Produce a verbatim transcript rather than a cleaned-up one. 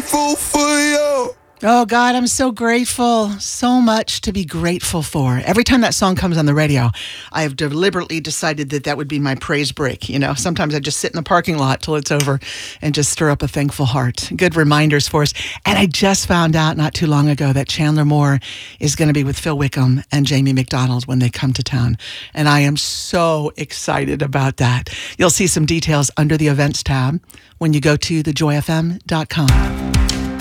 grateful for you. Oh, God, I'm so grateful. So much to be grateful for. Every time that song comes on the radio, I have deliberately decided that that would be my praise break. You know, sometimes I just sit in the parking lot till it's over and just stir up a thankful heart. Good reminders for us. And I just found out not too long ago that Chandler Moore is going to be with Phil Wickham and Jamie McDonald when they come to town. And I am so excited about that. You'll see some details under the events tab when you go to the joy f m dot com.